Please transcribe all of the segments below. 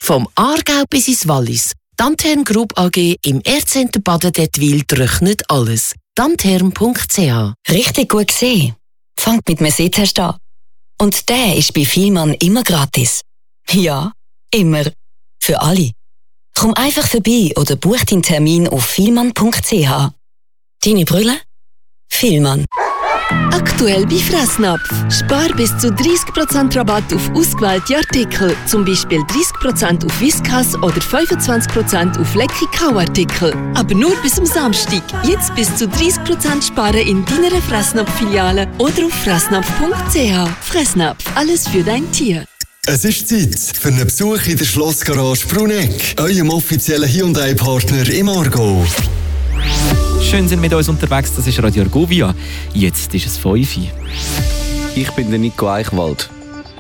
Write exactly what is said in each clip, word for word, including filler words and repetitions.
Vom Aargau bis ins Wallis. Dantherm Group A G im Erzcenter Baden-Dettwil rechnet alles. dantherm punkt c h. Richtig gut gesehen. Fangt mit einem Sitztest an. Und der ist bei Vielmann immer gratis. Ja, immer. Für alle. Komm einfach vorbei oder buch deinen Termin auf vielmann punkt c h. Deine Brille? Vielmann. Aktuell bei Fressnapf. Spar bis zu dreißig Prozent Rabatt auf ausgewählte Artikel. Zum Beispiel dreißig Prozent auf Whiskas oder fünfundzwanzig Prozent auf leckere Kauartikel. Aber nur bis zum Samstag. Jetzt bis zu dreißig Prozent sparen in deiner Fressnapf-Filiale oder auf fressnapf punkt c h. Fressnapf. Alles für dein Tier. Es ist Zeit für einen Besuch in der Schlossgarage Bruneck, eurem offiziellen Hyundai-Partner im Aargau. Schön sind mit uns unterwegs, das ist Radio Argovia. Jetzt ist es fünf Uhr. Ich bin der Nico Eichwald.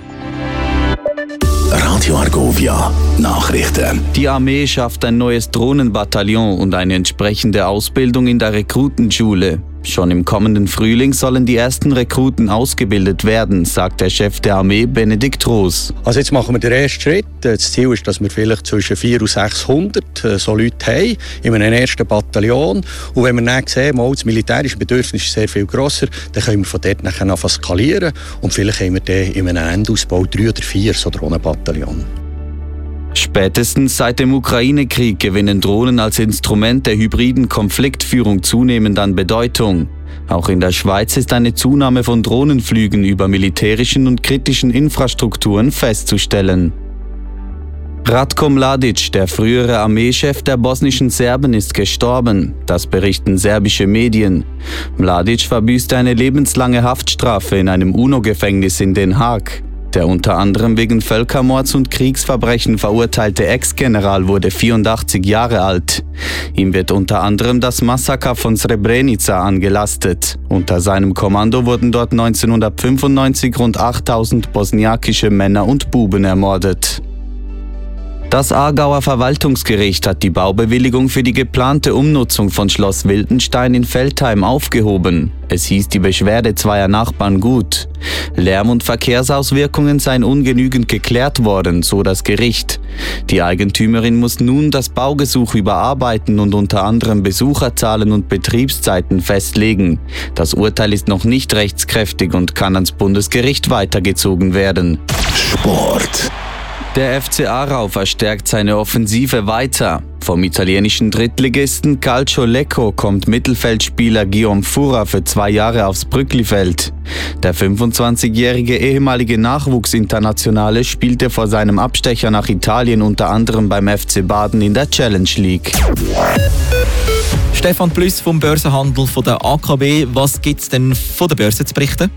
Radio Argovia Nachrichten. Die Armee schafft ein neues Drohnenbataillon und eine entsprechende Ausbildung in der Rekrutenschule. Schon im kommenden Frühling sollen die ersten Rekruten ausgebildet werden, sagt der Chef der Armee, Benedikt Roos. Also jetzt machen wir den ersten Schritt. Das Ziel ist, dass wir vielleicht zwischen vierhundert und sechshundert so Leute haben in einem ersten Bataillon. Und wenn wir dann sehen, mal, das militärische Bedürfnis ist sehr viel grosser, dann können wir von dort nachher anfangen skalieren. Und vielleicht haben wir dann in einem Endausbau drei oder vier so Drohnenbataillon. Spätestens seit dem Ukraine-Krieg gewinnen Drohnen als Instrument der hybriden Konfliktführung zunehmend an Bedeutung. Auch in der Schweiz ist eine Zunahme von Drohnenflügen über militärischen und kritischen Infrastrukturen festzustellen. Ratko Mladic, der frühere Armeechef der bosnischen Serben, ist gestorben. Das berichten serbische Medien. Mladic verbüßte eine lebenslange Haftstrafe in einem UNO-Gefängnis in Den Haag. Der unter anderem wegen Völkermords und Kriegsverbrechen verurteilte Ex-General wurde vierundachtzig Jahre alt. Ihm wird unter anderem das Massaker von Srebrenica angelastet. Unter seinem Kommando wurden dort neunzehnhundertfünfundneunzig rund achttausend bosniakische Männer und Buben ermordet. Das Aargauer Verwaltungsgericht hat die Baubewilligung für die geplante Umnutzung von Schloss Wildenstein in Veltheim aufgehoben. Es hieß die Beschwerde zweier Nachbarn gut. Lärm- und Verkehrsauswirkungen seien ungenügend geklärt worden, so das Gericht. Die Eigentümerin muss nun das Baugesuch überarbeiten und unter anderem Besucherzahlen und Betriebszeiten festlegen. Das Urteil ist noch nicht rechtskräftig und kann ans Bundesgericht weitergezogen werden. Sport. Der F C Aarau verstärkt seine Offensive weiter. Vom italienischen Drittligisten Calcio Lecco kommt Mittelfeldspieler Guillaume Fura für zwei Jahre aufs Brücklifeld. Der fünfundzwanzigjährige ehemalige Nachwuchsinternationale spielte vor seinem Abstecher nach Italien unter anderem beim F C Baden in der Challenge League. Stefan Plüss vom Börsenhandel von der A K B. Was gibt es denn von der Börse zu berichten?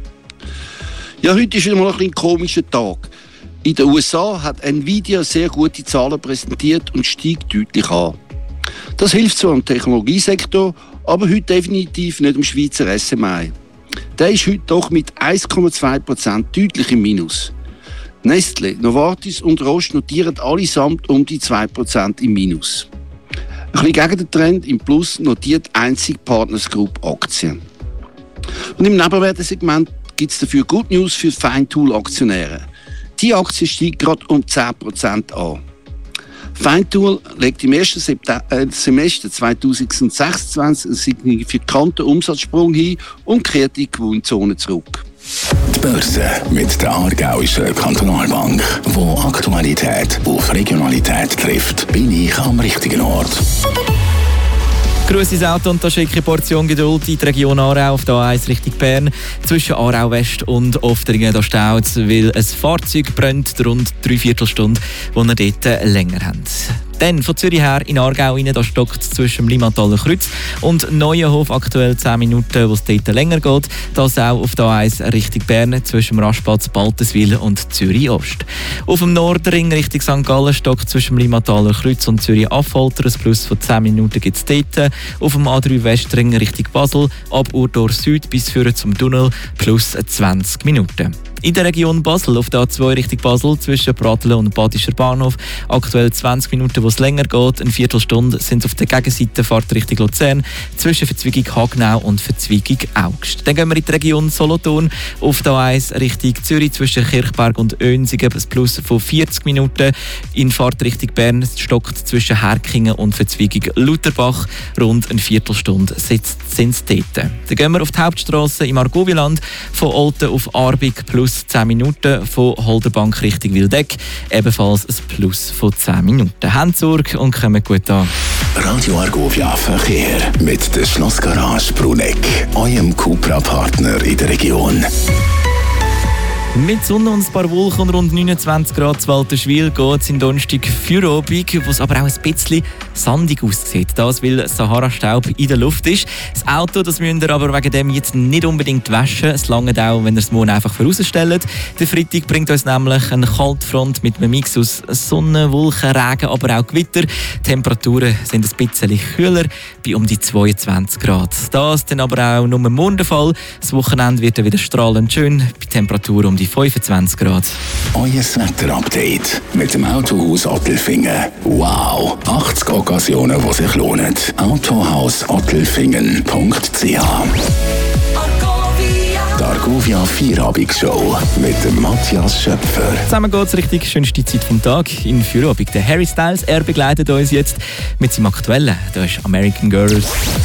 Ja, heute ist wieder mal ein komischer Tag. In den U S A hat Nvidia sehr gute Zahlen präsentiert und steigt deutlich an. Das hilft zwar im Technologiesektor, aber heute definitiv nicht im Schweizer S M I. Der ist heute doch mit eins Komma zwei Prozent deutlich im Minus. Nestle, Novartis und Roche notieren allesamt um die zwei Prozent im Minus. Ein bisschen gegen den Trend im Plus notiert einzig Partners Group Aktien. Und im Nebenwertesegment gibt es dafür Good News für Feintool-Aktionäre. Die Aktie steigt gerade um zehn Prozent an. Feintool legt im ersten Semester zweitausendsechsundzwanzig einen signifikanten Umsatzsprung hin und kehrt in die Gewinnzone zurück. Die Börse mit der Aargauischen Kantonalbank, wo Aktualität auf Regionalität trifft, bin ich am richtigen Ort. Grüß ins Auto und da schicke Portion Geduld in die Region Aarau auf der A eins Richtung Bern. Zwischen Aarau West und Oftringen da staut es, weil ein Fahrzeug brennt rund drei Viertelstunde, wo wir dort länger haben. Dann von Zürich her in Aargau rein, da stockt es zwischen Limataler Kreuz und Neuenhof aktuell zehn Minuten, wo es dort länger geht. Das auch auf der A eins Richtung Bern zwischen dem Rastplatz Baltenswil und Zürich Ost. Auf dem Nordring Richtung Sankt Gallen stockt zwischen Limataler Kreuz und Zürich Affolter ein Plus von zehn Minuten gibt es dort. Auf dem A drei Westring Richtung Basel ab Urdorf Süd bis führen zum Tunnel plus zwanzig Minuten. In der Region Basel auf der A zwei Richtung Basel zwischen Pratteln und Badischer Bahnhof. Aktuell zwanzig Minuten, wo es länger geht. Eine Viertelstunde sind auf der Gegenseite Fahrt Richtung Luzern zwischen Verzweigung Hagenau und Verzweigung Augst. Dann gehen wir in die Region Solothurn auf der A eins Richtung Zürich zwischen Kirchberg und Önsigen. Ein Plus von vierzig Minuten. In Fahrt Richtung Bern stockt zwischen Herkingen und Verzweigung Lutherbach. Rund eine Viertelstunde sind es dort. Dann gehen wir auf die Hauptstrasse im Argovieland von Olten auf Arbig plus zehn Minuten, von Holderbank Richtung Wildeck ebenfalls ein Plus von zehn Minuten. Habt Sorge und kommen gut an. Radio Argovia Verkehr mit der Schlossgarage Bruneck, eurem Cupra-Partner in der Region. Mit Sonne und ein paar Wolken und rund neunundzwanzig Grad zu Walterschwil geht es in Donnerstag Feierabend, wo es aber auch ein bisschen sandig aussieht. Das, weil Sahara-Staub in der Luft ist. Das Auto, das müsst ihr aber wegen dem jetzt nicht unbedingt waschen. Es langt auch, wenn ihr es morgen einfach vorausstellt. Der Freitag bringt uns nämlich eine Kaltfront mit einem Mix aus Sonne, Wolken, Regen, aber auch Gewitter. Die Temperaturen sind ein bisschen kühler, bei um die zweiundzwanzig Grad. Das dann aber auch nur morgen der Fall. Das Wochenende wird dann wieder strahlend schön, bei Temperaturen um die fünfundzwanzig Grad. Euer Wetter-Update mit dem Autohaus Ottelfingen. Wow! achtzig Occasionen, die sich lohnen. Autohaus Ottelfingen punkt c h. Die Argovia Feierabend-Show mit dem Matthias Schöpfer. Zusammen geht es richtig schönste Zeit vom Tag in Feierabend. Der Harry Styles, er begleitet uns jetzt mit seinem aktuellen, das ist American Girls.